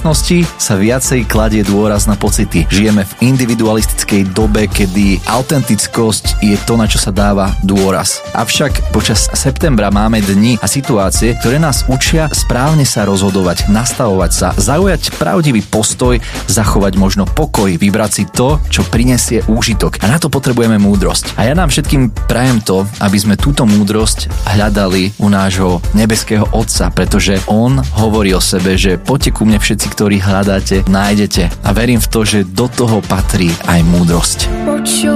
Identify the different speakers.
Speaker 1: súčasnosti sa viacej kladie dôraz na pocity. Žijeme v individualistickej dobe, kedy autentickosť je to, na čo sa dáva dôraz. Avšak počas septembra máme dni a situácie, ktoré nás učia správne sa rozhodovať, nastavovať sa, zaujať pravdivý postoj, zachovať možno pokoj, vybrať si to, čo prinesie úžitok. A na to potrebujeme múdrosť. A ja nám všetkým prajem to, aby sme túto múdrosť hľadali u nášho nebeského Otca, pretože on hovorí o sebe, že poďte ku mne všetci, ktorí hľadáte, nájdete. A verím v to, že do toho patrí aj múdrosť.